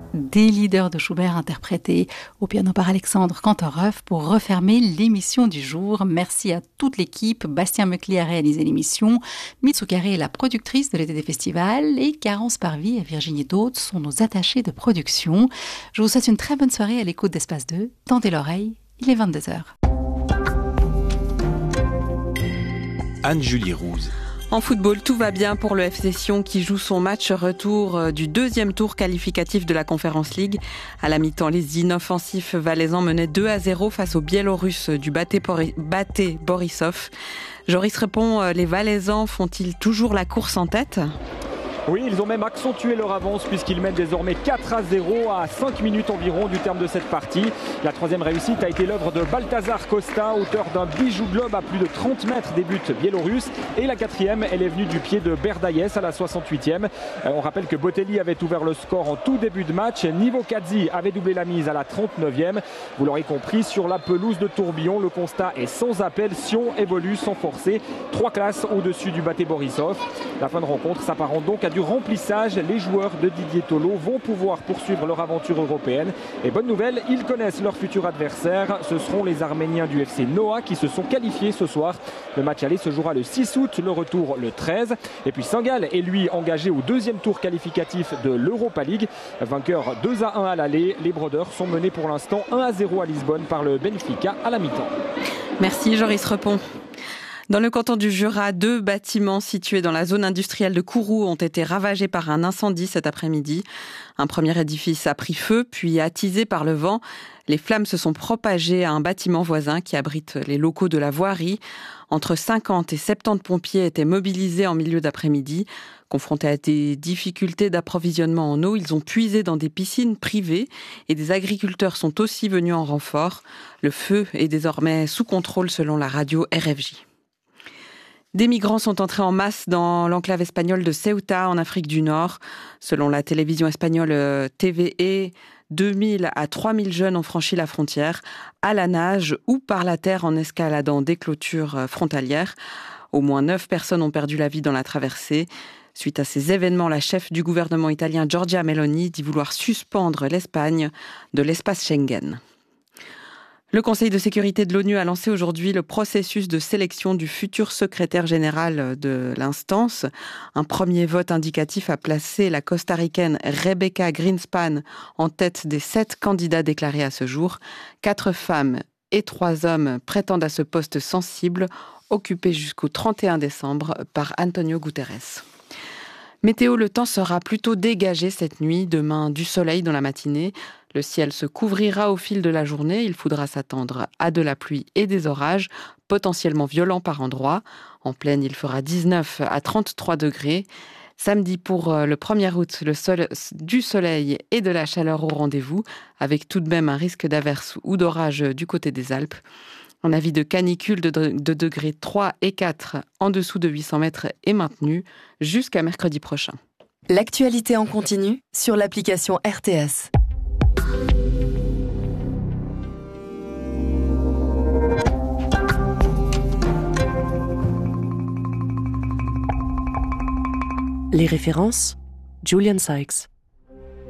Des leaders de Schubert interprétés au piano par Alexandre Kantorov pour refermer l'émission du jour. Merci à toute l'équipe. Bastien Meucli a réalisé l'émission. Mitsu Carré est la productrice de l'été des festivals et Garance Parvy et Virginie Daude sont nos attachés de production. Je vous souhaite une très bonne soirée à l'écoute d'Espace 2. Tendez l'oreille, il est 22h. Anne-Julie Rouse. En football, tout va bien pour le FC Sion qui joue son match retour du deuxième tour qualificatif de la Conference League. À la mi-temps, les inoffensifs valaisans menaient 2-0 face aux Biélorusses du Bate Borisov. Joris répond, les valaisans font-ils toujours la course en tête ? Oui, ils ont même accentué leur avance puisqu'ils mènent désormais 4-0 à 5 minutes environ du terme de cette partie. La troisième réussite a été l'œuvre de Balthazar Costa, auteur d'un bijou globe à plus de 30 mètres des buts biélorusses. Et la quatrième, elle est venue du pied de Berdaïes à la 68e. On rappelle que Botelli avait ouvert le score en tout début de match. Nivo Kadzi avait doublé la mise à la 39e. Vous l'aurez compris, sur la pelouse de Tourbillon, le constat est sans appel. Sion évolue sans forcer. 3 classes au-dessus du Bate Borisov. La fin de rencontre s'apparente donc à du remplissage. Les joueurs de Didier Tolo vont pouvoir poursuivre leur aventure européenne. Et bonne nouvelle, ils connaissent leur futur adversaire. Ce seront les Arméniens du FC Noah qui se sont qualifiés ce soir. Le match aller se jouera le 6 août, le retour le 13. Et puis Saint-Gall est lui engagé au deuxième tour qualificatif de l'Europa League. Vainqueur 2-1 à l'aller, les Brodeurs sont menés pour l'instant 1-0 à Lisbonne par le Benfica à la mi-temps. Merci Joris Repon. Dans le canton du Jura, 2 bâtiments situés dans la zone industrielle de Kourou ont été ravagés par un incendie cet après-midi. Un premier édifice a pris feu, puis attisé par le vent. Les flammes se sont propagées à un bâtiment voisin qui abrite les locaux de la voirie. Entre 50 et 70 pompiers étaient mobilisés en milieu d'après-midi. Confrontés à des difficultés d'approvisionnement en eau, ils ont puisé dans des piscines privées et des agriculteurs sont aussi venus en renfort. Le feu est désormais sous contrôle selon la radio RFJ. Des migrants sont entrés en masse dans l'enclave espagnole de Ceuta, en Afrique du Nord. Selon la télévision espagnole TVE, 2000 à 3000 jeunes ont franchi la frontière, à la nage ou par la terre en escaladant des clôtures frontalières. Au moins 9 personnes ont perdu la vie dans la traversée. Suite à ces événements, la chef du gouvernement italien Giorgia Meloni dit vouloir suspendre l'Espagne de l'espace Schengen. Le Conseil de sécurité de l'ONU a lancé aujourd'hui le processus de sélection du futur secrétaire général de l'instance. Un premier vote indicatif a placé la costaricaine Rebecca Greenspan en tête des 7 candidats déclarés à ce jour. 4 femmes et 3 hommes prétendent à ce poste sensible, occupé jusqu'au 31 décembre par Antonio Guterres. Météo, le temps sera plutôt dégagé cette nuit. Demain, du soleil dans la matinée. Le ciel se couvrira au fil de la journée. Il faudra s'attendre à de la pluie et des orages, potentiellement violents par endroits. En plaine, il fera 19 à 33 degrés. Samedi pour le 1er août, du soleil et de la chaleur au rendez-vous, avec tout de même un risque d'averse ou d'orage du côté des Alpes. Un avis de canicule de degrés 3 et 4 en dessous de 800 mètres est maintenu jusqu'à mercredi prochain. L'actualité en continu sur l'application RTS. Les références, Julian Sykes.